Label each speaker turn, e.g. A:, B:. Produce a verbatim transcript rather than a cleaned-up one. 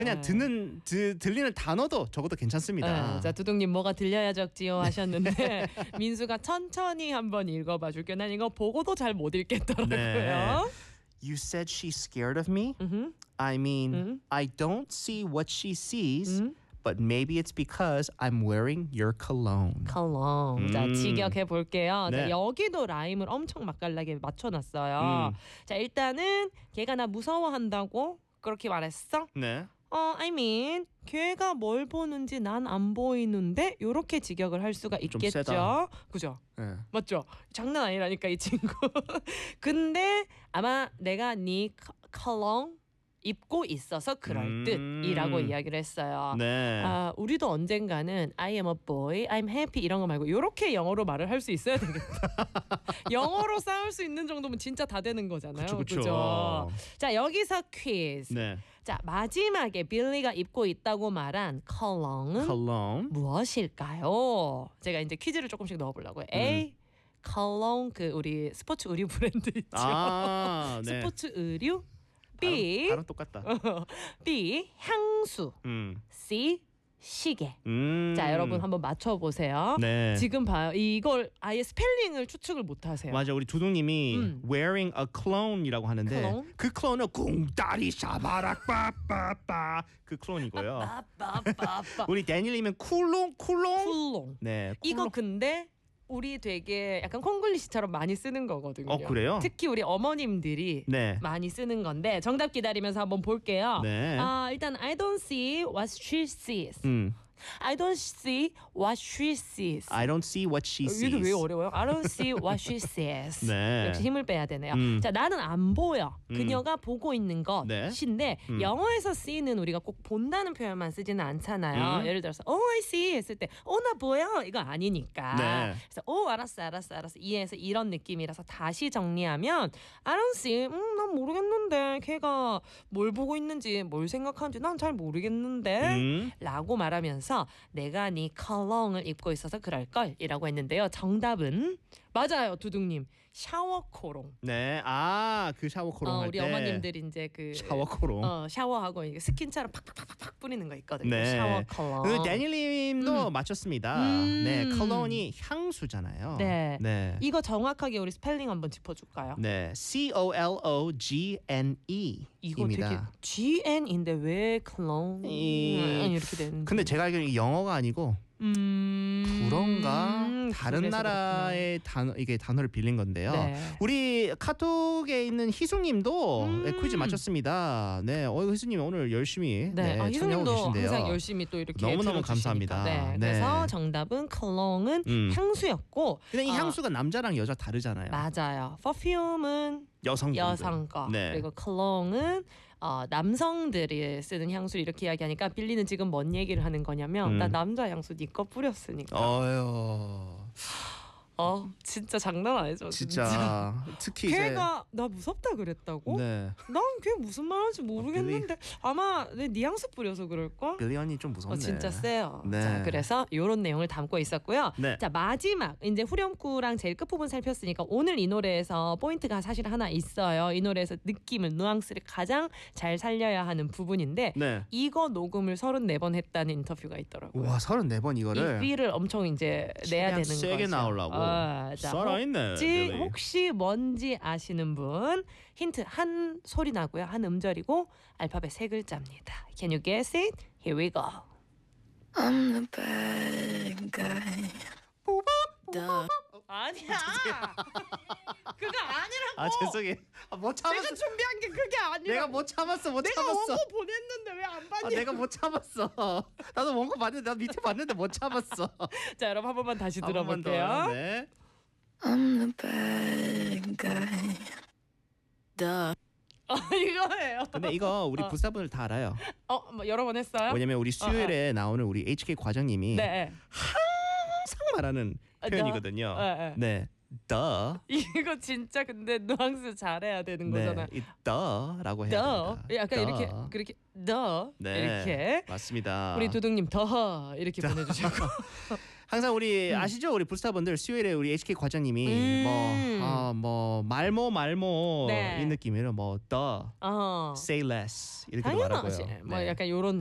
A: 그냥
B: 네.
A: 듣는 드, 들리는 단어도 적어도 괜찮습니다.
B: 네. 자, 두둥님 뭐가 들려야 적지요 하셨는데 민수가 천천히 한번 읽어봐 줄게요. 난 이거 보고도 잘 못 읽겠더라고요.
A: 네. You said she's scared of me?
B: 음흠.
A: I mean,
B: 음.
A: I don't see what she sees,
B: 음.
A: but maybe it's because I'm wearing your cologne.
B: 컬롱.
A: 음.
B: 자, 직역해 볼게요.
A: 네.
B: 자, 여기도 라임을 엄청 맛깔나게 맞춰놨어요.
A: 음.
B: 자, 일단은 걔가 나 무서워한다고 그렇게 말했어?
A: 네.
B: 어, I mean, 걔가 뭘 보는지 난 안 보이는데 요렇게 직역을 할 수가
A: 좀
B: 있겠죠.
A: 세다.
B: 그죠?
A: 네.
B: 맞죠? 장난 아니라니까 이 친구. 근데 아마 내가 네 컬롱 입고 있어서 그럴
A: 음.
B: 듯이라고 이야기를 했어요.
A: 네.
B: 아, 우리도 언젠가는 I am a boy, I'm happy 이런 거 말고 이렇게 영어로 말을 할 수 있어야 되겠다. 영어로 싸울 수 있는 정도면 진짜 다 되는 거잖아요.
A: 그쵸, 그쵸.
B: 그죠? 자, 여기서 퀴즈.
A: 네.
B: 자, 마지막에 빌리가 입고 있다고 말한 컬롱은
A: cologne.
B: 무엇일까요? 제가 이제 퀴즈를 조금씩 넣어보려고요. A. 컬롱 그 우리 스포츠 의류 브랜드 있죠.
A: 아, 네.
B: 스포츠 의류. B.
A: 발음, 발음 똑같다.
B: B. 향수.
A: 음.
B: C. 시계.
A: 음.
B: 자, 여러분 한번 맞춰보세요.
A: 네.
B: 지금 봐요. 이걸 아예 스펠링을 추측을 못하세요.
A: 맞아, 우리 두둥님이
B: 음.
A: wearing a clone이라고 하는데
B: cologne?
A: 그 클론은 궁다리 샤바락 빠빠빠 그 클론이고요.
B: 빠빠빠빠.
A: 우리 데니엘님은 쿨롱 쿨롱.
B: 쿨롱.
A: 네.
B: 이거
A: 쿨롱.
B: 근데 우리 되게 약간 콩글리시처럼 많이 쓰는 거거든요.
A: 어, 그래요?
B: 특히 우리 어머님들이
A: 네.
B: 많이 쓰는 건데 정답 기다리면서 한번 볼게요.
A: 네.
B: 아, 일단 I don't see what she sees.
A: 음.
B: I don't see what she sees.
A: I don't see what she sees.
B: 이게 왜 어려워요? I don't see what she says.
A: 네.
B: 역시 힘을 빼야 되네요.
A: 음.
B: 자, 나는 안 보여.
A: 음.
B: 그녀가 보고 있는
A: 네.
B: 것인데
A: 음.
B: 영어에서 see는 우리가 꼭 본다는 표현만 쓰지는 않잖아요.
A: 음.
B: 예를 들어서 oh I see 했을 때 oh 나 보여 이거 아니니까.
A: 네.
B: 그래서 oh 알았어 알았어 알았어 이해해서 이런 느낌이라서 다시 정리하면 I don't see 음, 난 모르겠는데 걔가 뭘 보고 있는지 뭘 생각하는지 난 잘 모르겠는데
A: 음.
B: 라고 말하면서 내가 네 컬롱을 입고 있어서 그럴걸 이라고 했는데요. 정답은 맞아요. 두둥님 샤워 코롱.
A: 네. 아, 그 샤워 코롱
B: 어,
A: 할
B: 우리
A: 때.
B: 어머님들 이제 그
A: 샤워 코롱.
B: 어, 샤워하고 이게 스킨처럼 팍팍팍팍 뿌리는 거 있거든요.
A: 네.
B: 샤워 컬러.
A: 그 데니엘님도
B: 음.
A: 맞췄습니다.
B: 음.
A: 네, 컬론이 향수잖아요.
B: 네.
A: 네.
B: 이거 정확하게 우리 스펠링 한번 짚어줄까요?
A: 네, C O L O G N E
B: 이거
A: 입니다.
B: 되게 지엔인데 왜 클론
A: 이-
B: 음, 이렇게 되는?
A: 근데 제가 알기로는 이게 영어가 아니고
B: 음...
A: 불어인가 다른
B: 그래서
A: 나라의 단어 이게 단어를 빌린 건데요.
B: 네.
A: 우리 카톡에 있는 희숙님도
B: 음.
A: 네, 퀴즈 맞췄습니다. 네, 어 희숙님 오늘 열심히
B: 네,
A: 네,
B: 아,
A: 참여하고
B: 희숙님도
A: 계신데요.
B: 항상 열심히 또 이렇게
A: 너무너무
B: 들어주시니까.
A: 감사합니다.
B: 네,
A: 네.
B: 그래서 정답은 컬롱은
A: 음.
B: 향수였고.
A: 근데 이
B: 어,
A: 향수가 남자랑 여자 다르잖아요.
B: 맞아요. 퍼퓸은
A: 여성
B: 여성 거
A: 네.
B: 그리고 컬롱은 어, 남성들이 쓰는 향수를 이렇게 이야기하니까 빌리는 지금 뭔 얘기를 하는 거냐면
A: 음.
B: 나 남자 향수 네 거 뿌렸으니까.
A: 어휴.
B: 어, 진짜 장난 아니죠.
A: 진짜 특히 이제
B: 걔가 나 무섭다 그랬다고?
A: 네.
B: 난 걔 무슨 말하는지 모르겠는데 아마 내 네 향수 뿌려서 그럴걸?
A: 빌리언이 좀 무섭네.
B: 어, 진짜 세요.
A: 네.
B: 자, 그래서 이런 내용을 담고 있었고요.
A: 네.
B: 자, 마지막 이제 후렴구랑 제일 끝부분 살폈으니까 오늘 이 노래에서 포인트가 사실 하나 있어요. 이 노래에서 느낌을 누앙스를 가장 잘 살려야 하는 부분인데
A: 네.
B: 이거 녹음을 서른네 번 했다는 인터뷰가 있더라고요.
A: 와, 서른네 번
B: 이
A: 이거를
B: 비를 엄청 이제 내야
A: 최대한
B: 되는
A: 세게
B: 거죠.
A: 나오려고.
B: 아, 자,
A: 살아있네,
B: 혹시
A: 빌리.
B: 혹시 뭔지 아시는 분 힌트 한 소리 나고요. 한 음절이고 알파벳 세 글자입니다. Can you guess it? Here we go.
C: I'm the bad guy. Duh.
B: 아니야. 그거 아니라고.
A: 아 죄송해. 아, 못 참았어.
B: 내가 준비한 게 그게 아니라.
A: 내가 못 참았어. 못
B: 내가
A: 참았어.
B: 원고 보냈는데 왜 안 봤냐?
A: 아, 내가 못 참았어. 나도 원고 봤는데 나 밑에 봤는데 못 참았어.
B: 자, 여러분 한 번만 다시
A: 한 번만
B: 들어볼게요.
A: 더. 네.
C: I'm the bad guy. Duh.
B: 어, 이거예요.
A: 근데 이거 우리 부사분들 다 알아요.
B: 어, 뭐 여러 번 했어요?
A: 왜냐면 우리 수요일에 나오는 우리 에이치케이 과장님이
B: 네.
A: 항상 말하는
B: 아,
A: 표현이거든요.
B: 네,
A: 네. 더.
B: 이거 진짜 근데 누앙스 잘해야 되는
A: 네.
B: 거잖아.
A: 이 더라고 해야
B: 더
A: 됩니다.
B: 약간
A: 더.
B: 이렇게 그렇게 더
A: 네.
B: 이렇게
A: 맞습니다.
B: 우리 두둥님 더 이렇게 보내주시고
A: 항상 우리
B: 음.
A: 아시죠? 우리 부스타분들 수요일에 우리 에이치케이 과장님이
B: 음.
A: 뭐, 어, 뭐 말모 말모
B: 네.
A: 이 느낌으로 뭐 the,
B: 어.
A: say less 이렇게
B: 당연하지.
A: 말하고요.
B: 뭐
A: 네.
B: 약간 요런